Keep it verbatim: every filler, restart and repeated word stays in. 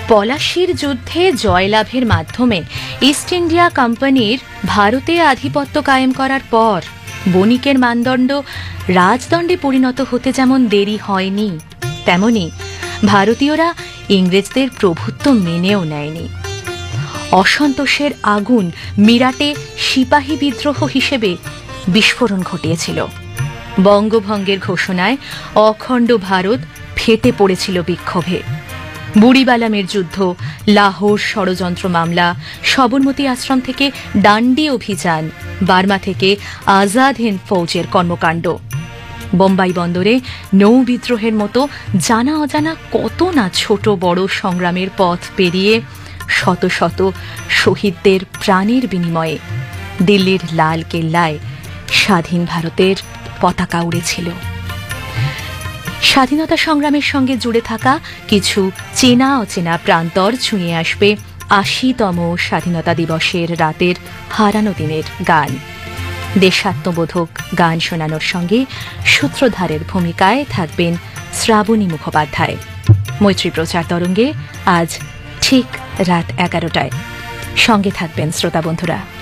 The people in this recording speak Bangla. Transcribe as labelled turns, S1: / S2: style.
S1: পলাশির যুদ্ধে জয়লাভের মাধ্যমে ইস্ট ইন্ডিয়া কোম্পানির ভারতে আধিপত্য কায়েম করার পর বণিকের মানদণ্ড রাজদণ্ডে পরিণত হতে যেমন দেরি হয়নি, তেমনি ভারতীয়রা ইংরেজদের প্রভুত্ব মেনেও নেয়নি। অসন্তোষের আগুন মিরাটে সিপাহী বিদ্রোহ হিসেবে বিস্ফোরণ ঘটিয়েছিল। বঙ্গভঙ্গের ঘোষণায় অখণ্ড ভারত ফেটে পড়েছিল বিক্ষোভে। বুড়িবালামের যুদ্ধ, লাহোর ষড়যন্ত্র মামলা, সবরমতী আশ্রম থেকে ডান্ডি অভিযান, বার্মা থেকে আজাদ হিন্দ ফৌজের কর্মকাণ্ড, বোম্বাই বন্দরে নৌ বিদ্রোহের মতো জানা অজানা কত না ছোট বড় সংগ্রামের পথ পেরিয়ে শত শত শহীদদের প্রাণের বিনিময়ে দিল্লির লাল কেল্লায় স্বাধীন ভারতের পতাকা উড়েছিল। স্বাধীনতা সংগ্রামের সঙ্গে জুড়ে থাকা কিছু চেনা অচেনা প্রান্তর ছুঁয়ে আসবে আশিতম স্বাধীনতা দিবসের রাতের হারানো দিনের গান। দেশাত্মবোধক গান শোনানোর সঙ্গে সূত্রধারের ভূমিকায় থাকবেন শ্রাবণী মুখোপাধ্যায়। মৈত্রী প্রচার তরঙ্গে আজ ঠিক রাত এগারোটায় সঙ্গে থাকবেন শ্রোতা বন্ধুরা।